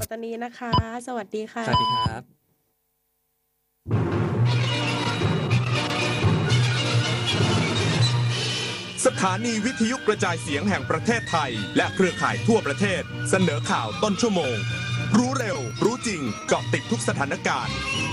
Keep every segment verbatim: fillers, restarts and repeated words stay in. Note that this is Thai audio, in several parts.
ตอนนี้นะคะสวัสดีค่ะสวัสดีครับสถานีวิทยุกระจายเสียงแห่งประเทศไทยและเครือข่ายทั่วประเทศเสนอข่าวต้นชั่วโมงรู้เร็วรู้จริงเกาะติดทุกสถานการณ์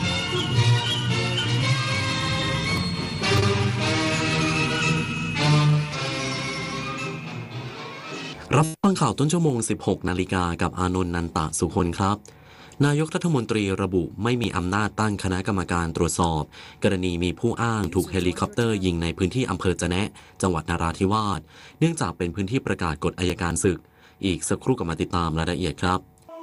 รับฟังข่าวต้นชั่วโมง สิบหก นาฬิกากับอานนท์ นันตะสุคนครับนายกรัฐมนตรีระบุไม่มีอำนาจตั้งคณะกรรมการตรวจสอบกรณีมีผู้อ้างถูกเฮลิคอปเตอร์ยิงในพื้นที่อำเภอจะแนะจังหวัดนราธิวาสเนื่องจากเป็นพื้นที่ประกาศกฎอัยการศึกอีกสักครู่กับมาติดตามรายละเอียดครับ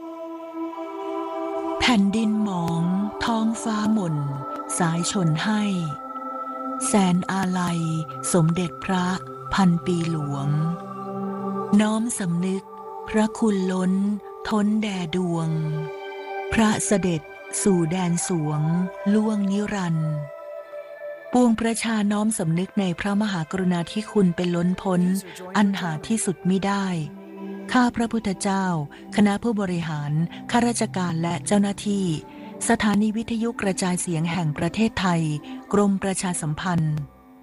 แผ่นดินหมองท้องฟ้าหม่นสายชนให้แสนอาลัยสมเด็จพระพันปีหลวงน้อมสำนึกพระคุณล้นท้นแด่ดวงพระเสด็จสู่แดนสวงล่วงนิรันดร์ปวงประชาน้อมสำนึกในพระมหากรุณาธิคุณเป็นล้นพ้นอันหาที่สุดมิได้ข้าพระพุทธเจ้าคณะผู้บริหารข้าราชการและเจ้าหน้าที่สถานีวิทยุกระจายเสียงแห่งประเทศไทยกรมประชาสัมพันธ์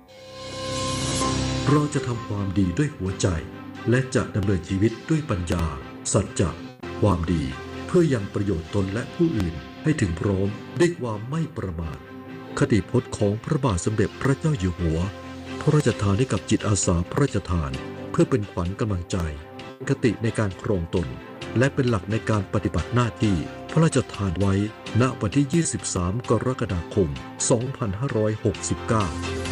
เราจะทำความดีด้วยหัวใจและจะดำเนินชีวิตด้วยปัญญาสัจจะความดีเพื่อยังประโยชน์ตนและผู้อื่นให้ถึงพร้อมด้วยความไม่ประมาทคติพจน์ของพระบาทสมเด็จพระเจ้าอยู่หัวพระราชทานให้กับจิตอาสาพระราชทานเพื่อเป็นขวัญกำลังใจคติในการครองตนและเป็นหลักในการปฏิบัติหน้าที่พระราชทานไว้ณวันที่ยี่สิบสามกรกฎาคมสองพันห้าร้อยหกสิบเก้า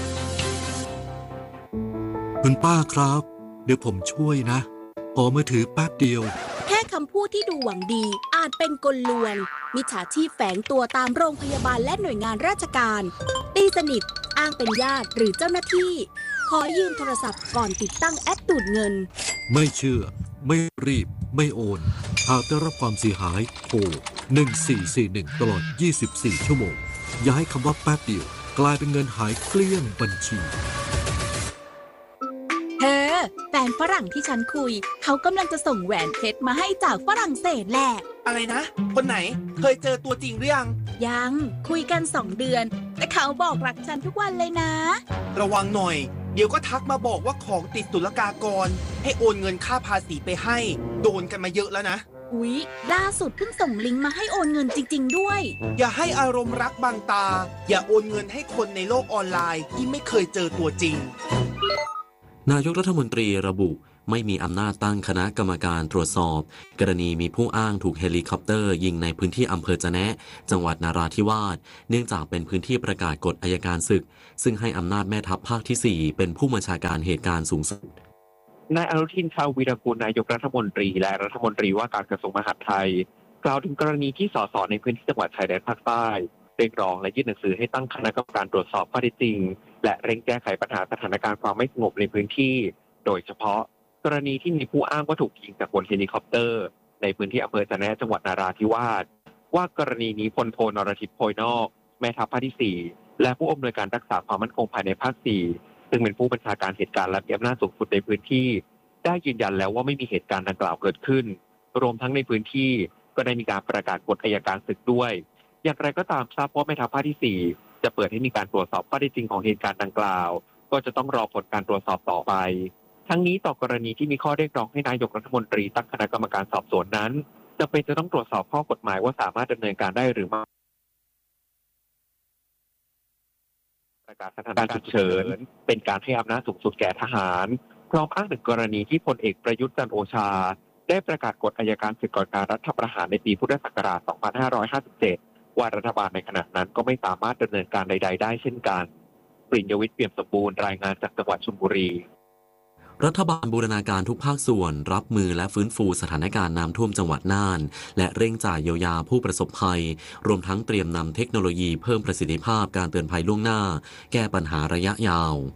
คุณป้าครับเดี๋ยวผมช่วยนะขอมือถือแป๊บเดียวแค่คำพูดที่ดูหวังดีอาจเป็นกลลวงมิจฉาชีพแฝงตัวตามโรงพยาบาลและหน่วยงานราชการตีสนิทอ้างเป็นญาติหรือเจ้าหน้าที่ขอยืมโทรศัพท์ก่อนติดตั้งแอปดูดเงินไม่เชื่อไม่รีบไม่โอนหากได้รับความเสียหายโทรหนึ่งสี่สี่หนึ่งตลอดยี่สิบสี่ชั่วโมงอย่าให้คำว่าแป๊บเดียวกลายเป็นเงินหายเกลี้ยงบัญชีเธอแฟนฝรั่งที่ฉันคุยเขากำลังจะส่งแหวนเพชรมาให้จากฝรั่งเศสแหละอะไรนะคนไหนเคยเจอตัวจริงหรือยังยังคุยกันสองเดือนแต่เขาบอกรักฉันทุกวันเลยนะระวังหน่อยเดี๋ยวก็ทักมาบอกว่าของติดศุลกากรให้โอนเงินค่าภาษีไปให้โดนกันมาเยอะแล้วนะอุ๊ยล่าสุดเพิ่งส่งลิงก์มาให้โอนเงินจริงๆด้วยอย่าให้อารมณ์รักบังตาอย่าโอนเงินให้คนในโลกออนไลน์ที่ไม่เคยเจอตัวจริงนายกรัฐมนตรีระบุไม่มีอำนาจตั้งคณะกรรมการตรวจสอบกรณีมีผู้อ้างถูกเฮลิคอปเตอร์ยิงในพื้นที่อำเภอจะแนะจังหวัดนราธิวาสเนื่องจากเป็นพื้นที่ประกาศกฎอัยการศึกซึ่งให้อำนาจแม่ทัพภาคที่สี่เป็นผู้บัญชาการเหตุการณ์สูงสุดนายอนุทินชาญวีรกูลนายกรัฐมนตรีและรัฐมนตรีว่าการกระทรวงมหาดไทยกล่าวถึงกรณีที่สสในพื้นที่จังหวัดชายแดนภาคใต้เรียกร้องและยื่นหนังสือให้ตั้งคณะกรรมการตรวจสอบข้อเท็จจริงและเร่งแก้ไขปัญหาสถานการณ์ความไม่สงบในพื้นที่โดยเฉพาะกรณีที่มีผู้อ้างว่าถูกยิงจากบนเฮลิคอปเตอร์ในพื้นที่อำเภอจะแนะจังหวัดนราธิวาสว่ากรณีนี้พลโทนรทิพย์โพยนอกแม่ทัพภาคที่สี่และผู้อำนวยการรักษาความมั่นคงภายในภาคสี่ซึ่งเป็นผู้บัญชาการเหตุการณ์และมีอำนาจสูงสุดในพื้นที่ได้ยืนยันแล้วว่าไม่มีเหตุการณ์ดังกล่าวเกิดขึ้นรวมทั้งในพื้นที่ก็ได้มีการประกาศกฎอัยการศึกด้วยอย่างไรก็ตามทราบว่าแม่ทัพภาคที่สี่จะเปิดให้มีการตรวจสอบข้อเท็จจริงของเหตุการณ์ดังกล่าวก็จะต้องรอผลการตรวจสอบต่อไปทั้งนี้ต่อกรณีที่มีข้อเรียกร้องให้นายกรัฐมนตรีตั้งคณะกรรมการสอบสวนนั้นจำเป็นจะต้องตรวจสอบข้อกฎหมายว่าสามารถดำเนินการได้หรือไม่ประกาศสถานการณ์ฉุกเฉินเป็นการให้อำนาจสูงสุดแก่ทหารพร้อมอ้างถึงกรณีที่พลเอกประยุทธ์จันทร์โอชาได้ประกาศกฎอัยการศึกก่อนการรัฐประหารในปีพุทธศักราชสองพันห้าร้อยห้าสิบเจ็ดว่ารัฐบาลในขณะนั้นก็ไม่สามารถดำเนินการใดๆได้เช่นกันปริญญวิทย์เปี่ยมสมบูรณ์รายงานจากจังหวัดชลบุรีรัฐบาลบูรณาการทุกภาคส่วนรับมือและฟื้นฟูสถานการณ์น้ำท่วมจังหวัดน่านและเร่งจ่ายเยียวยาผู้ประสบภัยรวมทั้งเตรียมนำเทคโนโลยีเพิ่มประสิทธิภาพการเตือนภัยล่วงหน้าแก้ปัญหาระยะยาว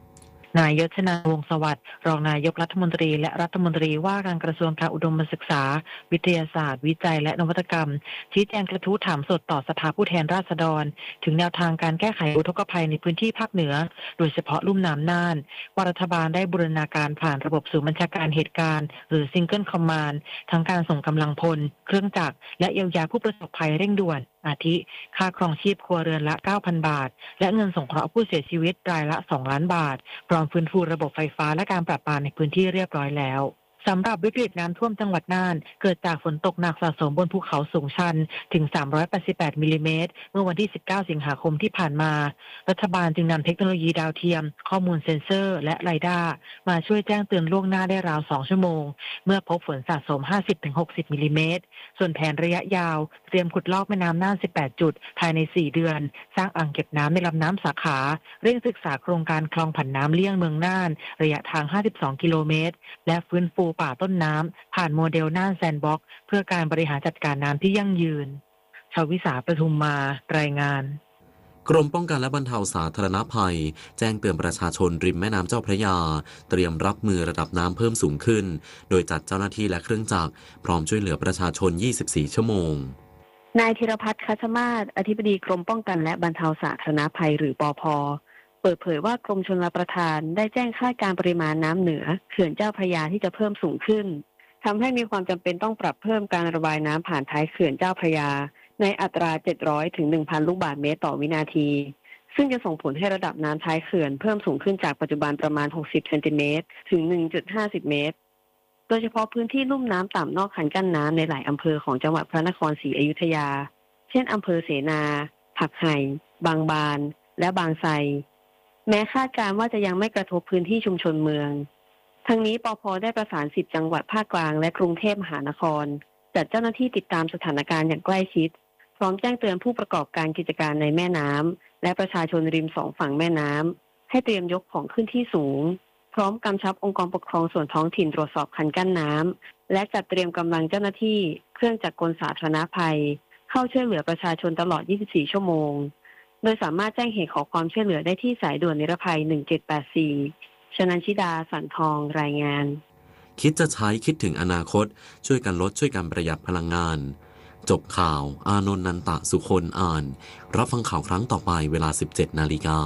นายยศนาวงศ์สวัสดิ์รองนายกรัฐมนตรีและรัฐมนตรีว่าการกระทรวงการอุดมศึกษาวิทยาศาสตร์วิจัยและนวัตกรรมชี้แจงกระทู้ถามสดต่อสภาผู้แทนราษฎรถึงแนวทางการแก้ไขอุทกภัยในพื้นที่ภาคเหนือโดยเฉพาะลุ่มน้ำน่านว่ารัฐบาลได้บูรณาการผ่านระบบศูนย์บัญชาการเหตุการณ์หรือ Single Command ทั้งการส่งกำลังพลเครื่องจักรและเยียวยาผู้ประสบภัยเร่งด่วนอาทิค่าครองชีพครัวเรือนละ เก้าพัน บาทและเงินสงเคราะห์ผู้เสียชีวิตรายละสองล้านบาทพร้อมฟื้นฟูระบบไฟฟ้าและการประปาในพื้นที่เรียบร้อยแล้วสำหรับวิกฤตน้ำท่วมจังหวัดน่านเกิดจากฝนตกหนักสะสมบนภูเขาสูงชันถึงสามร้อยแปดสิบแปดมิลลิเมตรเมื่อวันที่สิบเก้าสิงหาคมที่ผ่านมารัฐบาลจึงนำเทคโนโลยีดาวเทียมข้อมูลเซ็นเซอร์และไรด้ามาช่วยแจ้งเตือนล่วงหน้าได้ราวสองชั่วโมงเมื่อพบฝนสะสม ห้าสิบถึงหกสิบ มิลลิเมตรส่วนแผนระยะยาวเตรียมขุดลอกแม่น้ำน่านสิบแปดจุดภายในสี่เดือนสร้างอ่างเก็บน้ำในลำน้ำสาขาเร่งศึกษาโครงการคลองผันน้ำเลี่ยงเมืองน่านระยะทางห้าสิบสองกิโลเมตรและฟื้นฟูป่าต้นน้ำผ่านโมเดลน่านแซนด์บ็อกซ์เพื่อการบริหารจัดการน้ำที่ยั่งยืนชวิสาประทุมมารายงานกรมป้องกันและบรรเทาสาธารณภัยแจ้งเตือนประชาชนริมแม่น้ำเจ้าพระยาเตรียมรับมือระดับน้ำเพิ่มสูงขึ้นโดยจัดเจ้าหน้าที่และเครื่องจักรพร้อมช่วยเหลือประชาชนยี่สิบสี่ชั่วโมงนายธีรพัฒน์คัชมาศอธิบดีกรมป้องกันและบรรเทาสาธารณภัยหรือปภ.เปิดเผยว่ากรมชลประทานได้แจ้งคาดการปริมาณน้ำเหนือเขื่อนเจ้าพระยาที่จะเพิ่มสูงขึ้นทำให้มีความจำเป็นต้องปรับเพิ่มการระบายน้ำผ่านท้ายเขื่อนเจ้าพระยาในอัตราเจ็ดร้อยถึง หนึ่งพัน ลูกบาศก์เมตรต่อวินาทีซึ่งจะส่งผลให้ระดับน้ำท้ายเขื่อนเพิ่มสูงขึ้นจากปัจจุบันประมาณหกสิบเซนติเมตรถึง หนึ่งจุดห้าศูนย์ เมตรโดยเฉพาะพื้นที่ลุ่มน้ำต่ำนอกคันกั้นน้ำในหลายอำเภอของจังหวัดพระนครศรีอยุธยาเช่นอำเภอเสนาผักไห่บางบานและบางไทรแม้คาดการณ์ว่าจะยังไม่กระทบพื้นที่ชุมชนเมืองทั้งนี้ปภ.ได้ประสานสิบจังหวัดภาคกลางและกรุงเทพมหานครจัดเจ้าหน้าที่ติดตามสถานการณ์อย่างใกล้ชิดพร้อมแจ้งเตือนผู้ประกอบการกิจการในแม่น้ำและประชาชนริมสองฝั่งแม่น้ำให้เตรียมยกของขึ้นที่สูงพร้อมกำชับองค์กรปกครองส่วนท้องถิ่นตรวจสอบคันกั้นน้ำและจัดเตรียมกำลังเจ้าหน้าที่เครื่องจักรกลสาธารณภัยเข้าช่วยเหลือประชาชนตลอดยี่สิบสี่ชั่วโมงโดยสามารถแจ้งเหตุขอความช่วยเหลือได้ที่สายด่วนนิรภัยหนึ่งเจ็ดแปดสี่ชนันชิดาสันทองรายงานคิดจะใช้คิดถึงอนาคตช่วยกันลดช่วยกันประหยัดพลังงานจบข่าวอานนท์นันตะสุคนอ่านรับฟังข่าวครั้งต่อไปเวลา สิบเจ็ดนาฬิกา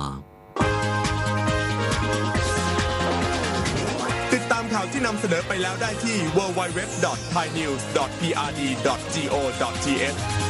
ติดตามข่าวที่นำเสนอไปแล้วได้ที่ ดับเบิลยู ดับเบิลยู ดับเบิลยู ดอท ไทยนิวส์ ดอท พี อาร์ ดี ดอท จี โอ ดอท ที เอช